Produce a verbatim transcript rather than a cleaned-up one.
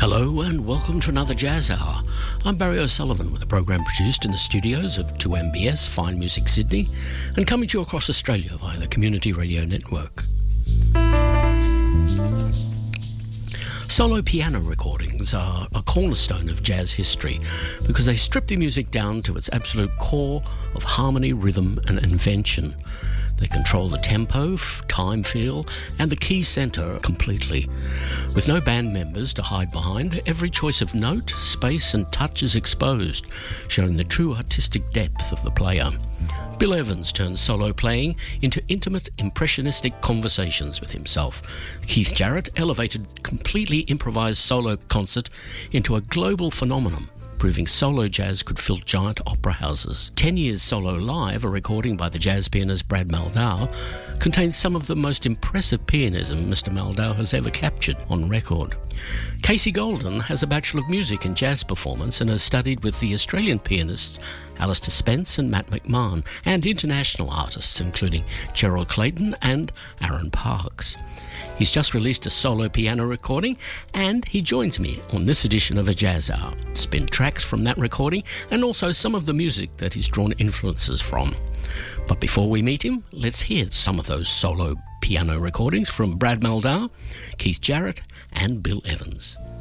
Hello and welcome to another Jazz Hour. I'm Barry O'Sullivan with a program produced in the studios of two M B S Fine Music Sydney and coming to you across Australia via the Community Radio Network. Solo piano recordings are a cornerstone of jazz history because they strip the music down to its absolute core of harmony, rhythm and invention. They control the tempo, time feel and the key centre completely. With no band members to hide behind, every choice of note, space and touch is exposed, showing the true artistic depth of the player. Bill Evans turns solo playing into intimate, impressionistic conversations with himself. Keith Jarrett elevated completely improvised solo concert into a global phenomenon, proving solo jazz could fill giant opera houses. Ten Years Solo Live, a recording by the jazz pianist Brad Mehldau, contains some of the most impressive pianism Mister Mehldau has ever captured on record. Casey Golden has a Bachelor of Music in Jazz Performance and has studied with the Australian pianists Alistair Spence and Matt McMahon, and international artists including Gerald Clayton and Aaron Parks. He's just released a solo piano recording and he joins me on this edition of A Jazz Hour to spin tracks from that recording and also some of the music that he's drawn influences from. But before we meet him, let's hear some of those solo piano recordings from Brad Mehldau, Keith Jarrett and Bill Evans.